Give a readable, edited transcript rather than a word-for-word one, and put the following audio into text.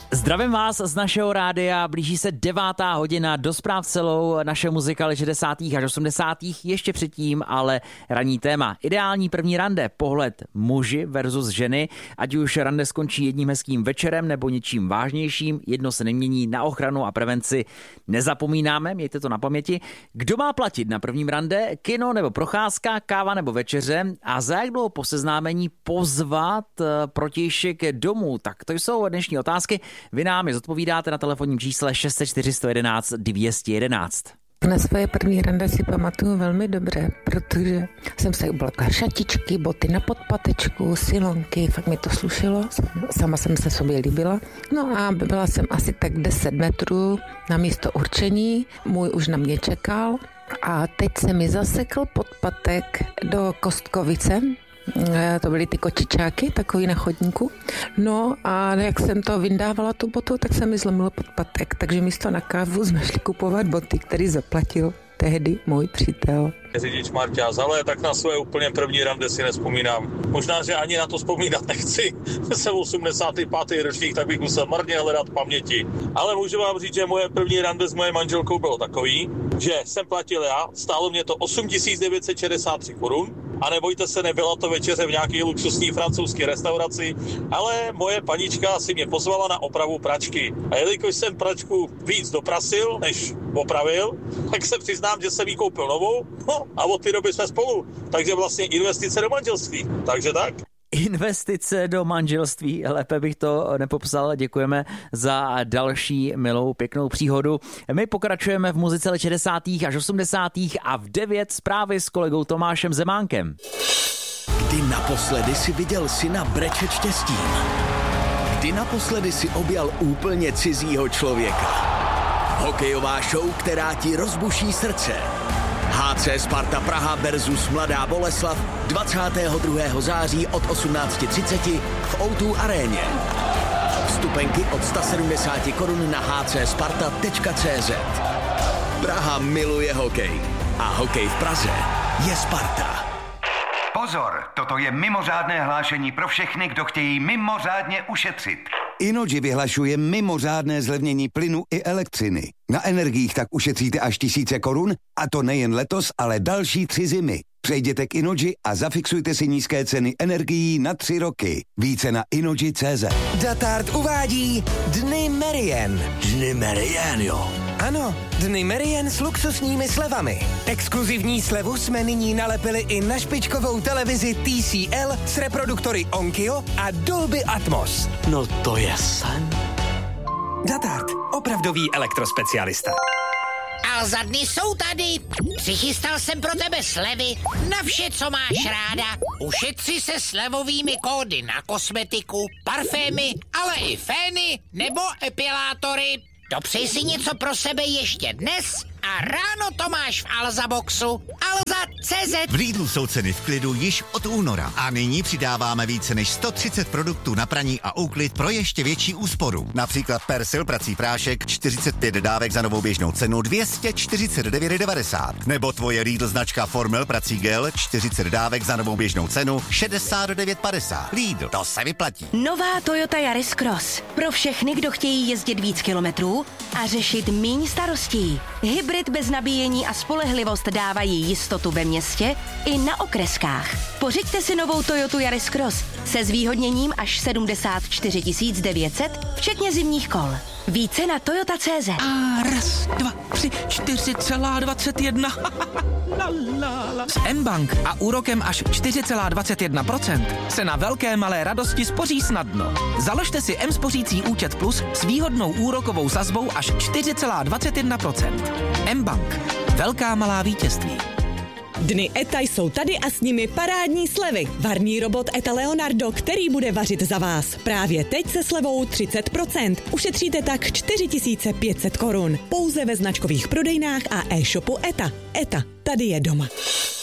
Zdravím vás z našeho rádia, blíží se 9. hodina, do zpráv celou naše muzika 60. až 80. ještě předtím, ale ranní téma. Ideální první rande, pohled muži versus ženy, ať už rande skončí jedním hezkým večerem nebo něčím vážnějším, jedno se nemění, na ochranu a prevenci nezapomínáme, mějte to na paměti. Kdo má platit na prvním rande, kino nebo procházka, káva nebo večeře a za jak dlouho po seznámení pozvat protějšek domů, tak to jsou dnešní otázky. Vy nám je zodpovídáte na telefonním čísle 604 111 211. Na svoje první rande si pamatuju velmi dobře, protože jsem se oblekla šatičky, boty na podpatečku, silonky, fakt mi to slušelo, sama jsem se sobě líbila. No a byla jsem asi tak 10 metrů na místo určení, můj už na mě čekal a teď se mi zasekl podpatek do kostkovice. To byly ty kočičáky, takový na chodníku. No a jak jsem to vyndávala tu botu, tak se mi zlomil podpatek. Takže místo na kávu jsme šli kupovat boty, který zaplatil tehdy můj přítel. Řidič Marťáz, ale tak na své úplně první rande si nespomínám. Možná, že ani na to vzpomínat nechci. Jsem 85. ročník, tak bych musel marně hledat paměti. Ale můžu vám říct, že moje první rande s mojí manželkou bylo takový, že jsem platil já, stálo mě to 8 963 korun. A nebojte se, nebyla to večeře v nějaké luxusní francouzské restauraci, ale moje panička si mě pozvala na opravu pračky. A jelikož jsem pračku víc doprasil, než opravil, tak se přiznám, že jsem jí koupil novou, no a od té doby jsme spolu. Takže vlastně investice do manželství. Takže tak. Investice do manželství, lépe bych to nepopsal, děkujeme za další milou, pěknou příhodu. My pokračujeme v muzice let 60. až 80. a v 9 zprávy s kolegou Tomášem Zemánkem. Kdy naposledy si viděl syna brečet štěstím? Kdy naposledy si objal úplně cizího člověka? Hokejová show, která ti rozbuší srdce. HC Sparta Praha versus Mladá Boleslav 22. září od 18:30 v O2 aréně. Vstupenky od 170 korun na hcsparta.cz. Praha miluje hokej a hokej v Praze je Sparta. Pozor, toto je mimořádné hlášení pro všechny, kdo chtějí mimořádně ušetřit. Innogy vyhlašuje mimořádné zlevnění plynu i elektřiny. Na energiích tak ušetříte až 1000 korun a to nejen letos, ale další 3 zimy. Přejděte k Innogy a zafixujte si nízké ceny energií na 3 roky. Více na innogy.cz. Datard uvádí Dny Merien. Dny Merien, jo. Ano, Dny Merien s luxusními slevami. Exkluzivní slevu jsme nyní nalepili i na špičkovou televizi TCL s reproduktory Onkyo a Dolby Atmos. No to je sen. Datard, opravdový elektrospecialista. A za dny jsou tady. Přichystal jsem pro tebe slevy na vše, co máš ráda. Ušetři se slevovými kódy na kosmetiku, parfémy, ale i fény nebo epilátory. Dopřej si něco pro sebe ještě dnes a ráno to máš v Alza Boxu. Alza.cz. V Lidlu jsou ceny v klidu již od února a nyní přidáváme více než 130 produktů na praní a úklid pro ještě větší úsporu. Například Persil prací prášek 45 dávek za novou běžnou cenu 249,90. Nebo tvoje Lidl značka Formel prací gel 40 dávek za novou běžnou cenu 69,50. Lidl, to se vyplatí. Nová Toyota Yaris Cross. Pro všechny, kdo chtějí jezdit víc kilometrů a řešit míň starostí. Hybrid bez nabíjení a spolehlivost dávají jistotu ve městě i na okreskách. Pořiďte si novou Toyotu Yaris Cross se zvýhodněním až 74 900, včetně zimních kol. Více na Toyota.cz. A 1, 2, 3, 4,21. S mBank a úrokem až 4,21% se na velké malé radosti spoří snadno. Založte si mSpořící účet Plus s výhodnou úrokovou sazbou až 4,21%. mBank. Velká malá vítězství. Dny ETA jsou tady a s nimi parádní slevy. Varný robot ETA Leonardo, který bude vařit za vás. Právě teď se slevou 30%. Ušetříte tak 4500 korun. Pouze ve značkových prodejnách a e-shopu ETA. ETA, tady je doma.